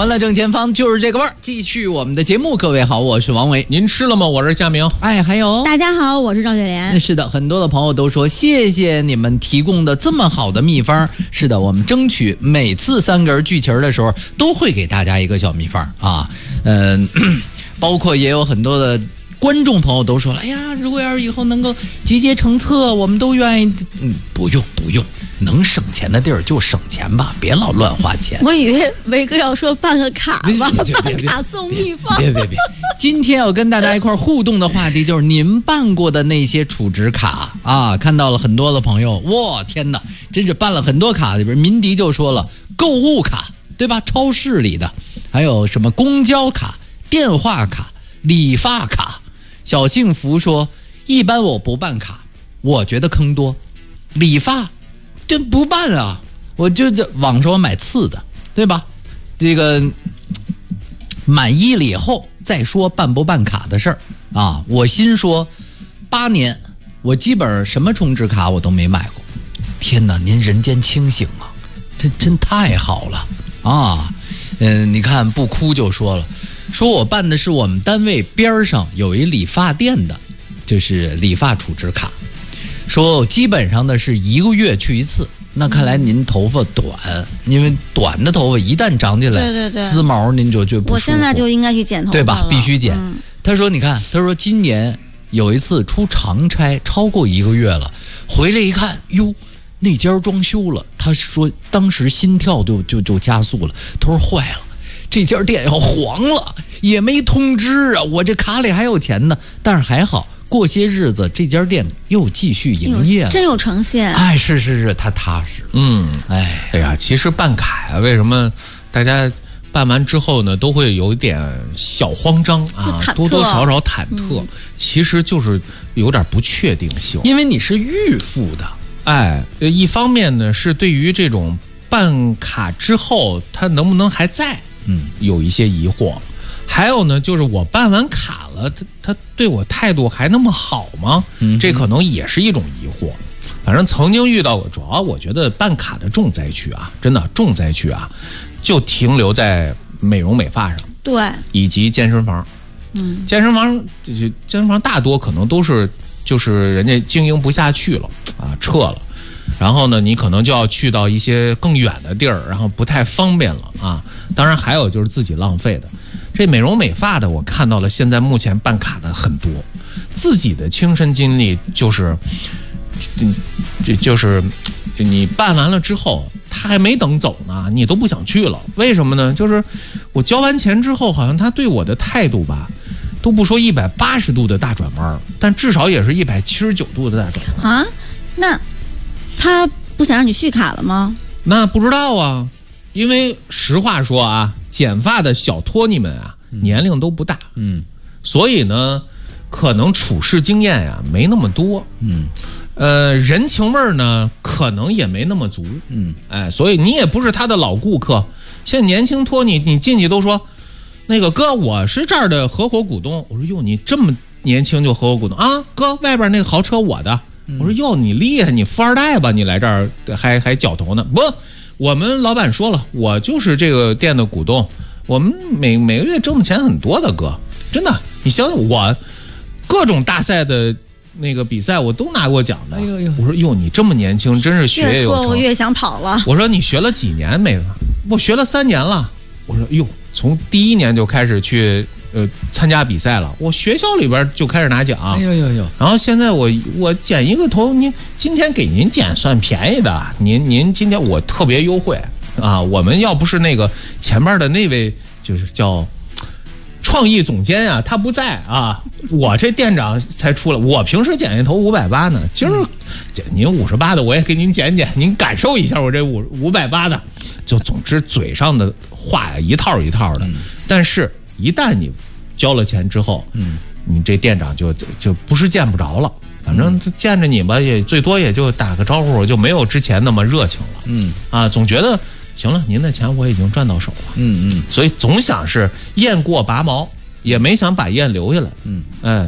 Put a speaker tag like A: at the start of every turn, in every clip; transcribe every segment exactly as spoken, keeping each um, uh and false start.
A: 欢乐正前方就是这个味儿，继续我们的节目。各位好，我是王伟，
B: 您吃了吗？我是夏明。
A: 哎，还有
C: 大家好，我是赵雪莲。
A: 是的，很多的朋友都说谢谢你们提供的这么好的秘方。是的，我们争取每次三根聚齐的时候都会给大家一个小秘方啊。嗯、呃，包括也有很多的观众朋友都说了，哎呀，如果要是以后能够集结成册，我们都愿意。嗯，不用不用。能省钱的地儿就省钱吧，别老乱花钱。
C: 我以为维哥要说办个卡吧，办卡送秘方。
A: 别别别！今天要跟大家一块互动的话题就是您办过的那些储值卡啊，看到了很多的朋友，哇天哪，真是办了很多卡。里边民迪就说了，购物卡对吧？超市里的，还有什么公交卡、电话卡、理发卡。小幸福说，一般我不办卡，我觉得坑多。理发。这不办啊，我就这网上买次的，对吧？这个满意了以后再说办不办卡的事儿啊。我心说，八年我基本上什么充值卡我都没买过。天哪，您人间清醒啊，这真太好了啊！嗯、呃，你看不哭就说了，说我办的是我们单位边上有一理发店的，就是理发储值卡。说基本上的是一个月去一次，那看来您头发短，因为短的头发一旦长起来，
C: 对对对，
A: 滋毛您就觉得不舒服。
C: 我现在就应该去剪头发了，
A: 对吧？必须剪。
C: 嗯、
A: 他说，你看，他说今年有一次出长差，超过一个月了，回来一看，哟，那家装修了。他说当时心跳就就就加速了。他说坏了，这家店要黄了，也没通知啊，我这卡里还有钱呢，但是还好。过些日子，这家店又继续营业了，
C: 真有诚信。
A: 哎，是是是，他踏实。
B: 嗯，
A: 哎，
B: 哎呀，其实办卡呀，为什么大家办完之后呢，都会有一点小慌张啊，多多少少忐忑、嗯，其实就是有点不确定性，
A: 因为你是预付的。
B: 哎，一方面呢，是对于这种办卡之后他能不能还在，嗯，有一些疑惑。还有呢，就是我办完卡了，他他对我态度还那么好吗？嗯，这可能也是一种疑惑。反正曾经遇到过，主要我觉得办卡的重灾区啊，真的重灾区啊，就停留在美容美发上，
C: 对，
B: 以及健身房。嗯，健身房就是健身房大多可能都是就是人家经营不下去了啊，撤了。然后呢，你可能就要去到一些更远的地儿，然后不太方便了啊。当然还有就是自己浪费的。这美容美发的，我看到了，现在目前办卡的很多，自己的亲身经历就是，这就是你办完了之后，他还没等走呢，你都不想去了。为什么呢？就是我交完钱之后，好像他对我的态度吧，都不说一百八十度的大转弯，但至少也是一百七十九度的大转弯
C: 啊。那他不想让你续卡了吗？
B: 那不知道啊，因为实话说啊。剪发的小托尼们啊，年龄都不大，嗯，所以呢，可能处事经验呀、啊、没那么多，嗯，呃，人情味儿呢可能也没那么足，嗯，哎，所以你也不是他的老顾客。现在年轻托尼，你进去都说，那个哥，我是这儿的合伙股东。我说哟，你这么年轻就合伙股东啊？哥，外边那个豪车我的。我说哟，你厉害，你富二代吧？你来这儿还还绞头呢？不。我们老板说了，我就是这个店的股东，我们每每个月挣的钱很多的，哥，真的，你相信我，各种大赛的那个比赛我都拿过奖的。哎呦呦！我说哟，你这么年轻，真是学业有成。
C: 越说我越想跑了。
B: 我说你学了几年没？我学了三年了。我说哟，从第一年就开始去呃参加比赛了，我学校里边就开始拿奖。
A: 哎呦呦呦！
B: 然后现在我我剪一个头，您今天给您剪算便宜的，您您今天我特别优惠啊！我们要不是那个前面的那位就是叫创意总监啊，他不在啊，我这店长才出来。我平时剪一头五百八呢，今儿剪您五十八的，我也给您剪剪，您感受一下我这五五百八的。就总之嘴上的话呀一套一套的，嗯、但是一旦你交了钱之后，嗯，你这店长就就不是见不着了，反正见着你吧，也最多也就打个招呼，就没有之前那么热情了。嗯啊，总觉得行了，您的钱我已经赚到手了。嗯嗯，所以总想是雁过拔毛，也没想把雁留下来。嗯，哎。反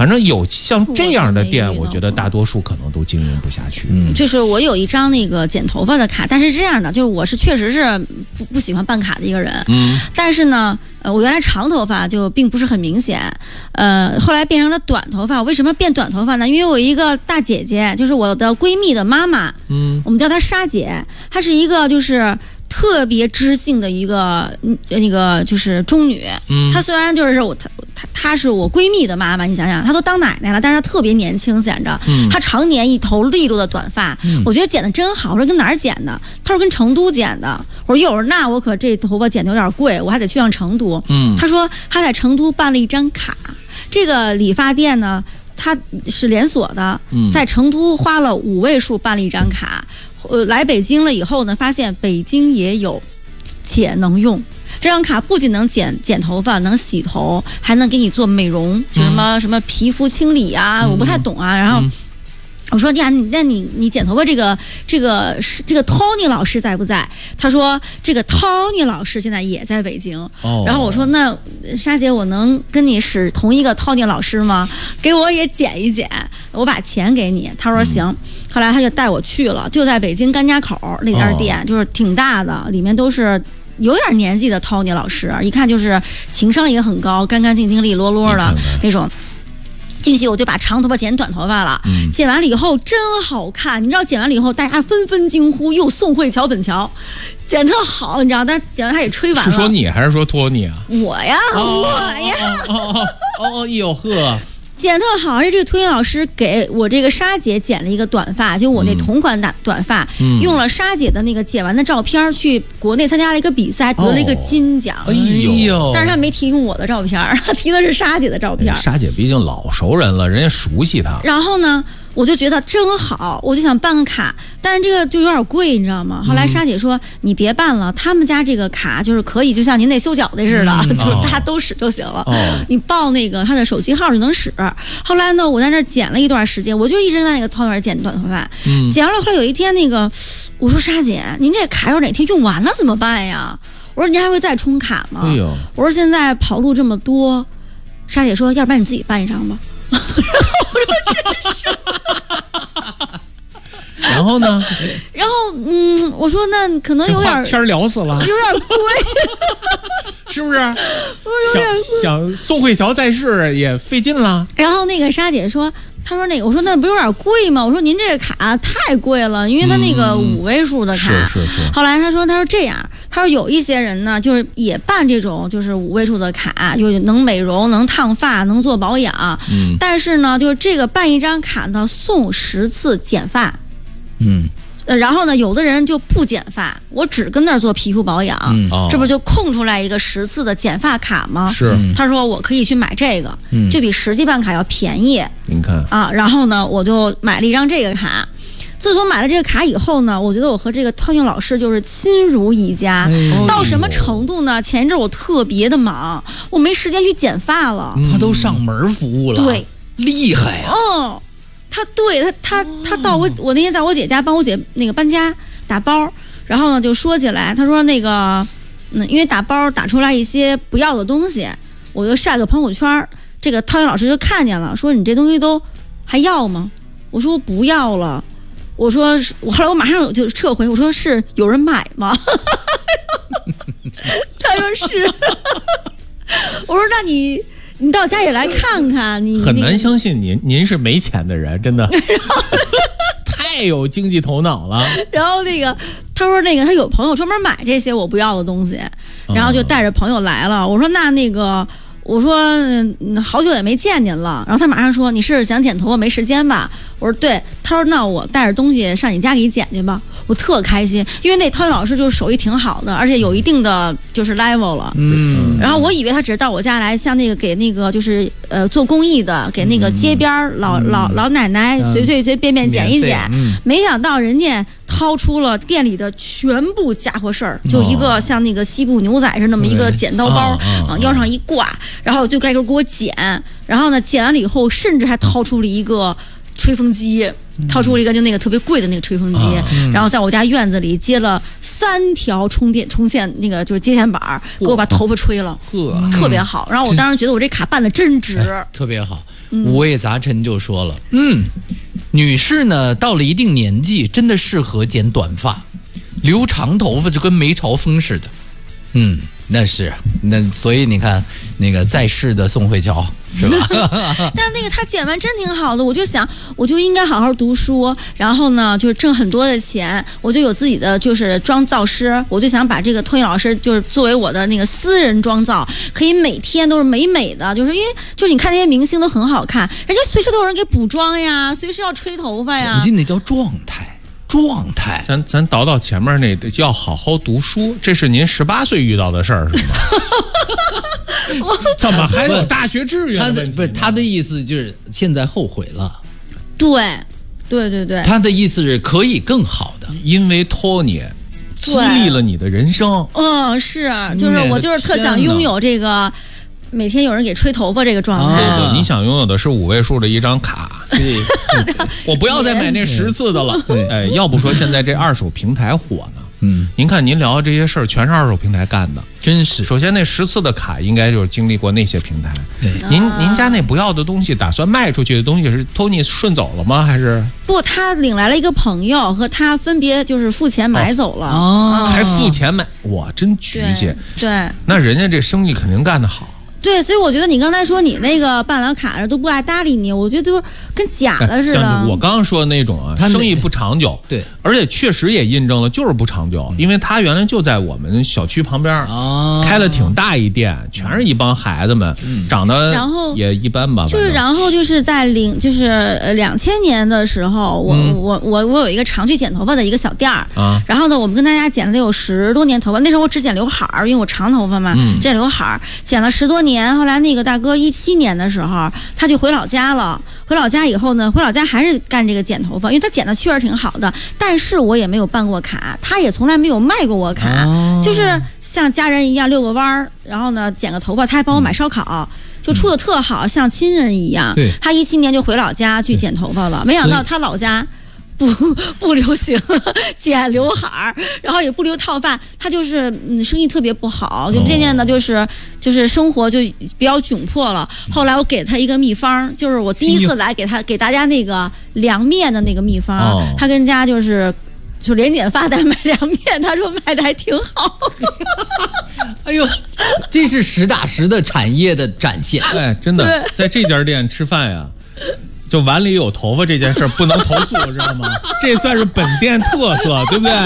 B: 反正有像这样的店，我觉得大多数可能都经营不下去。
C: 嗯，就是我有一张那个剪头发的卡，但是这样的，就是我是确实是不不喜欢办卡的一个人。嗯，但是呢，呃，我原来长头发就并不是很明显，呃，后来变成了短头发。为什么变短头发呢？因为我一个大姐姐，就是我的闺蜜的妈妈，嗯，我们叫她莎姐，她是一个就是特别知性的一个那个就是中女。嗯，她虽然就是我她她她是我闺蜜的妈妈，你想想，她都当奶奶了，但是她特别年轻显着。嗯，她常年一头利落的短发，嗯，我觉得剪得真好。我说跟哪儿剪的？她说跟成都剪的。我说哟，那我可这头发剪得有点贵，我还得去趟成都。嗯，她说她在成都办了一张卡，这个理发店呢，它是连锁的，在成都花了五位数办了一张卡。呃，来北京了以后呢，发现北京也有，且能用。这张卡不仅能剪剪头发，能洗头，还能给你做美容，就什么、嗯、什么皮肤清理啊，我不太懂啊。然后、嗯、我说呀，那你你剪头发这个这个是这个 Tony 老师在不在？他说这个 Tony 老师现在也在北京。哦、然后我说那莎姐，我能跟你使同一个 Tony 老师吗？给我也剪一剪，我把钱给你。他说行。嗯，后来他就带我去了，就在北京甘家口那家店，哦、就是挺大的，里面都是有点年纪的 Tony 老师，一看就是情商也很高，干干净净、利落落的看看那种。进去我就把长头发剪短头发了，嗯、剪完了以后真好看，你知道剪完了以后大家纷纷惊呼，又宋慧乔本乔，剪特好，你知道，但剪完他也吹完了。
B: 是说你还是说托尼啊？
C: 我呀，哦、我呀，
B: 哦哦哦哦，哟呵。
C: 剪特好，而且这个托尼老师给我这个莎姐剪了一个短发，就我那同款短短发，嗯、用了莎姐的那个剪完的照片去国内参加了一个比赛，得了一个金奖。
B: 哎呦！
C: 但是他没提供我的照片，他提的是莎姐的照片。
B: 莎姐毕竟老熟人了，人家熟悉他。
C: 然后呢，我就觉得真好，我就想办个卡，但是这个就有点贵，你知道吗？后来莎姐说、嗯、你别办了，他们家这个卡就是可以，就像您那修脚的似的，嗯、就是大家都使就行了。哦、你报那个他的手机号就能使。后来呢，我在那剪了一段时间，我就一直在那个套那儿剪短头发，嗯、剪完了。后来有一天，那个我说莎姐，您这卡要哪天用完了怎么办呀？我说您还会再充卡吗？哎呦，我说现在跑路这么多，莎姐说要不然你自己办一张吧。我说真是。
B: 然后呢？
C: 然后嗯，我说那可能有点
B: 天聊死了，
C: 有点贵，
B: 是不是？想想宋慧乔在世也费劲了。
C: 然后那个莎姐说，她说那个，我说那不有点贵吗？我说您这个卡太贵了，因为她那个五位数的卡。
B: 嗯、是是是。
C: 后来她说，她说这样，她说有一些人呢，就是也办这种就是五位数的卡，就是能美容、能烫发、能做保养。嗯。但是呢，就是这个办一张卡呢，送十次剪发。嗯，呃，然后呢，有的人就不剪发，我只跟那儿做皮肤保养，嗯哦、这不就空出来一个十次的剪发卡吗？
B: 是，
C: 他说我可以去买这个，嗯、就比实际办卡要便宜。
B: 您看
C: 啊，然后呢，我就买了一张这个卡。自从买了这个卡以后呢，我觉得我和这个Tony老师就是亲如一家，哎、到什么程度呢？前一阵我特别的忙，我没时间去剪发了。
A: 他都上门服务了，
C: 对，
A: 厉害啊！
C: 嗯。他对他他他到我我那天在我姐家帮我姐那个搬家打包，然后呢就说起来，他说那个嗯，因为打包打出来一些不要的东西，我就晒个朋友圈，这个涛云老师就看见了，说你这东西都还要吗？我说不要了，我说我后来我马上就撤回，我说是有人买吗？他说是，我说那你。你到家里来看看，你
B: 很难相信您，您是没钱的人，真的太有经济头脑了。
C: 然后那个他说那个他有朋友专门买这些我不要的东西，然后就带着朋友来了。我说那那个我说、嗯、好久也没见您了，然后他马上说你是想剪头发没时间吧？我说对。他说那我带着东西上你家给你剪去吧。我特开心，因为那涛云老师就是手艺挺好的，而且有一定的就是 level 了。嗯，然后我以为他只是到我家来，像那个给那个就是呃做公益的，给那个街边老、嗯、老老奶奶随随随便便剪一剪，嗯、没想到人家掏出了店里的全部家伙事儿，就一个像那个西部牛仔是那么一个剪刀包，往、哦、腰上一挂，然后就开始给我剪，然后呢剪完了以后，甚至还掏出了一个吹风机。 掏出了一个就那个特别贵的那个吹风机，嗯、然后在我家院子里接了三条充电充线那个就是接线板，给我把头发吹了，
B: 嗯、
C: 特别好。然后我当时觉得我这卡办的真值，
A: 哎、特别好。五味杂陈就说了，嗯，女士呢到了一定年纪，真的适合剪短发，留长头发就跟没朝风似的。嗯，那是那，所以你看那个在世的宋慧乔是吧？
C: 但那个他剪完真挺好的，我就想我就应该好好读书，然后呢就是挣很多的钱，我就有自己的就是妆造师，我就想把这个托尼老师就是作为我的那个私人妆造，可以每天都是美美的，就是因为就是你看那些明星都很好看，人家随时都有人给补妆呀，随时要吹头发呀，
A: 你那叫状态。状态，
B: 咱咱倒到前面那要好好读书，这是您十八岁遇到的事儿是吗？怎么还有大学志愿？
A: 他的不是他的意思就是现在后悔了。
C: 对，对对对。
A: 他的意思是可以更好的，
B: 因为托尼激励了你的人生。
C: 嗯，是，就是我就是特想拥有这个。每天有人给吹头发这个状态，
B: 对对，你想拥有的是五位数的一张卡，对，我不要再买那十次的了。哎，要不说现在这二手平台火呢。嗯，您看您聊的这些事儿，全是二手平台干的，
A: 真是。
B: 首先那十次的卡应该就是经历过那些平台。对，您您家那不要的东西，打算卖出去的东西是托尼顺走了吗？还是
C: 不？他领来了一个朋友，和他分别就是付钱买走了，
B: 哦，还付钱买，哇，真局气。
C: 对，
B: 那人家这生意肯定干得好。
C: 对，所以我觉得你刚才说你那个办了卡都不爱搭理你，我觉得都跟假的似的。
B: 像我刚刚说的那种啊，生意不长久，
A: 对，
B: 而且确实也印证了就是不长久，嗯、因为他原来就在我们小区旁边，哦、开了挺大一店，全是一帮孩子们，嗯、长得然后也一般吧。
C: 就是然后就是在零就是呃两千年的时候，我、嗯、我我我有一个常去剪头发的一个小店儿啊，然后呢，我们跟大家剪了得有十多年头发，那时候我只剪刘海儿，因为我长头发嘛，嗯、剪刘海儿剪了十多年。后来那个大哥一七年的时候，他就回老家了。回老家以后呢，回老家还是干这个剪头发，因为他剪的确实挺好的。但是我也没有办过卡，他也从来没有卖过我卡，哦、就是像家人一样遛个弯儿，然后呢剪个头发，他还帮我买烧烤。嗯就处的特好，像亲人一样。
A: 对，
C: 他一七年就回老家去剪头发了，没想到他老家不不流行剪刘海儿，然后也不留套发，他就是嗯生意特别不好，就渐渐的就是就是生活就比较窘迫了。后来我给他一个秘方，就是我第一次来给他给大家那个凉面的那个秘方，哦、他跟家就是就连剪发带卖凉面，他说卖的还挺好。
A: 哎呦，这是实打实的产业的展现。
B: 哎，真的，在这家店吃饭呀，就碗里有头发这件事不能投诉，知道吗？这算是本店特色，对不对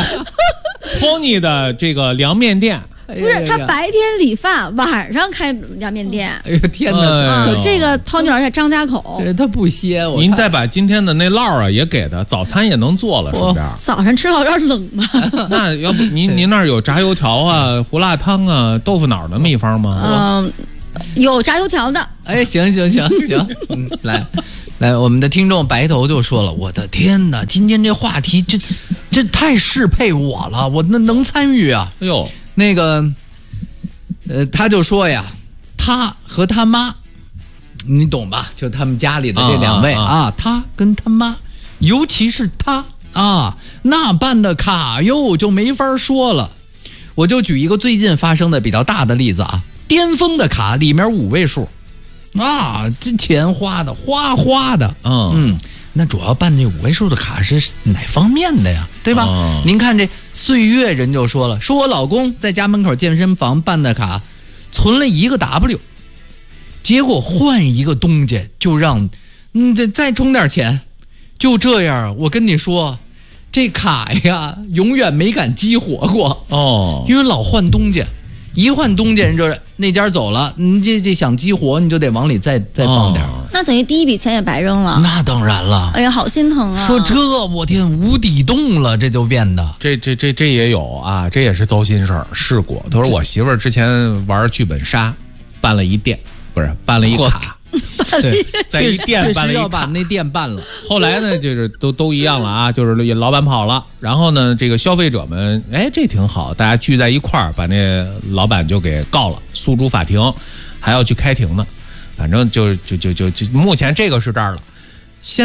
B: ？Tony 的这个凉面店。
C: 不是他白天理发，晚上开凉面店。
A: 哎呦天哪！
C: 啊，这个 Tony 老师在张家口，
A: 他不歇。
B: 您再把今天的那烙啊也给他，早餐也能做了，顺便。
C: 早上吃烙有点冷吗？
B: 那要不您您那儿有炸油条啊、胡辣汤啊、豆腐脑的秘方吗？
C: 嗯，有炸油条的。
A: 哎，行行行行，嗯，来来，我们的听众白头就说了，我的天哪，今天这话题这这太适配我了，我那能参与啊？
B: 哎呦。
A: 那个，呃，他就说呀，他和他妈，你懂吧？就他们家里的这两位 啊, 啊, 啊，他跟他妈，尤其是他啊，那办的卡哟就没法说了。我就举一个最近发生的比较大的例子啊，巅峰的卡里面五位数，啊，这钱花的花花的，嗯嗯。那主要办这五位数的卡是哪方面的呀？对吧？哦、您看这岁月人就说了，说我老公在家门口健身房办的卡，存了一个 W， 结果换一个东家就让，嗯，再再充点钱，就这样。我跟你说，这卡呀，永远没敢激活过哦，因为老换东家。一换东家人就是那家走了，你这这想激活你就得往里再再放点、哦，
C: 那等于第一笔钱也白扔了。
A: 那当然了，
C: 哎呀，好心疼啊！
A: 说这我天无底洞了，这就变得
B: 这这这这也有啊，这也是糟心事儿，试过。他说我媳妇儿之前玩剧本杀，办了一店，不是办了一卡。
A: 对，
B: 在一店办了一
A: 要把那店办了。
B: 后来呢，就是都都一样了啊，就是老板跑了，然后呢，这个消费者们，哎，这挺好，大家聚在一块儿，把那老板就给告了，诉诸法庭，还要去开庭呢。反正就就就就就目前这个是这儿了。现在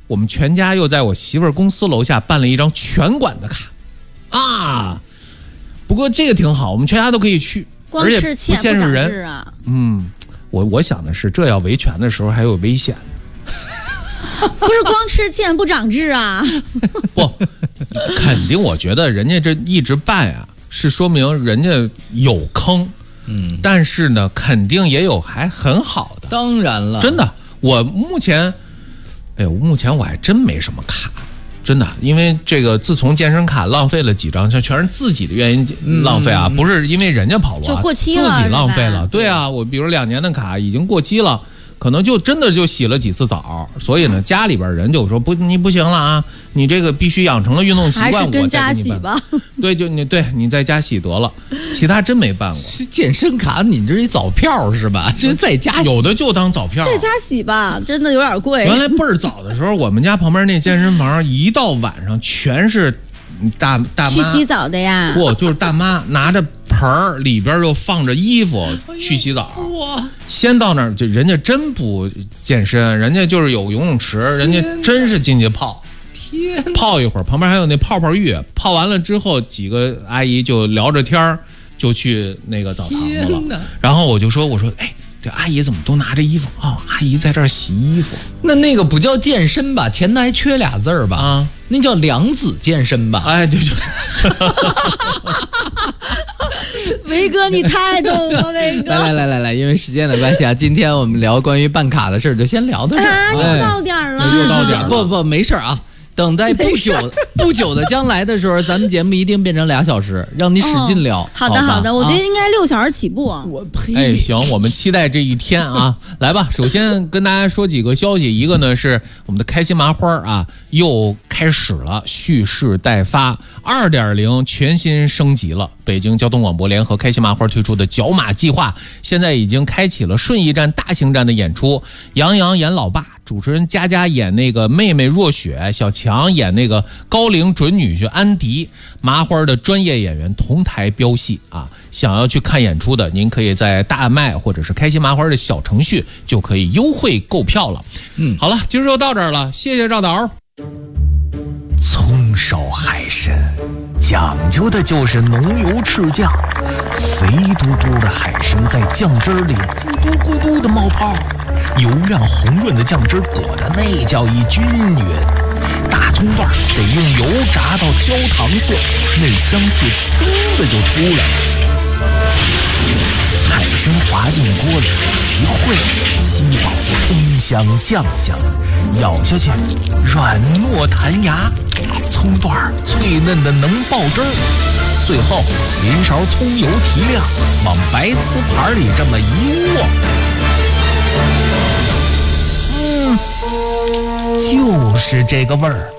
B: 我们全家又在我媳妇儿公司楼下办了一张全馆的卡啊。不过这个挺好，我们全家都可以去，
C: 光吃欠
B: 不限制人
C: 啊。
B: 嗯，我我想的是，这要维权的时候还有危险。
C: 不是光吃欠不长智啊。
B: 不，肯定，我觉得人家这一直办啊，是说明人家有坑。嗯，但是呢，肯定也有还很好的。
A: 当然了，
B: 真的，我目前，哎呦，目前我还真没什么卡。真的，因为这个自从健身卡浪费了几张，这全是自己的原因浪费啊，嗯、不是因为人家跑路啊，
C: 就过期了，
B: 自己浪费了。对啊，我比如两年的卡已经过期了，可能就真的就洗了几次澡，所以呢，家里边人就说不，你不行了啊，你这个必须养成了运动习惯，
C: 还是跟家洗吧。
B: 对，就你对你在家洗得了，其他真没办过。
A: 健身卡你这是一早票是吧？这在家洗
B: 有的就当早票，
C: 在家洗吧，真的有点贵。
B: 原来倍儿早的时候，我们家旁边那健身房一到晚上全是大大妈
C: 去洗澡的呀，
B: 不就是大妈拿着盆儿里边又放着衣服去洗澡。
A: 哇！
B: 先到那儿就人家真不健身，人家就是有游泳池，人家真是进去泡。
A: 天，
B: 泡一会儿，旁边还有那泡泡浴，泡完了之后，几个阿姨就聊着天儿，就去那个澡堂子了。然后我就说：“我说，哎，这阿姨怎么都拿着衣服？哦，阿姨在这儿洗衣服。
A: 那那个不叫健身吧？前头还缺俩字儿吧？啊，那叫量子健身吧？
B: 哎，对对。
C: 维哥，你太懂了，维哥。
A: 来来来来来，因为时间的关系啊，今天我们聊关于办卡的事儿，就先聊到这儿。
C: 啊，又到点儿了，
B: 又到点儿了。
A: 不不，没事啊。”等在不久不久的将来的时候，咱们节目一定变成俩小时，让你使劲聊。
C: 哦、好的好的，我觉得应该六小时起步啊。
A: 我呸！
B: 哎，行，我们期待这一天啊！来吧，首先跟大家说几个消息，一个呢是我们的开心麻花啊，又开始了，蓄势待发，二点零全新升级了。北京交通广播联合开心麻花推出的角马计划，现在已经开启了顺义站大型站的演出。杨洋演老爸，主持人佳佳演那个妹妹若雪，小强演那个高龄准女婿安迪，麻花的专业演员同台飙戏啊！想要去看演出的，您可以在大麦或者是开心麻花的小程序就可以优惠购票了。嗯，好了，今儿就到这儿了，谢谢赵导。
D: 葱烧海参讲究的就是浓油赤酱，肥嘟嘟的海参在酱汁里咕嘟咕嘟的冒泡，油亮红润的酱汁裹得那叫一均匀。大葱段得用油炸到焦糖色，那香气噌的就出来了。海参滑进锅里这么一烩，吸饱的葱香酱香，咬下去软糯弹牙，葱段脆嫩的能爆汁儿。最后淋勺葱油提亮，往白瓷盘里这么一握，嗯，就是这个味儿。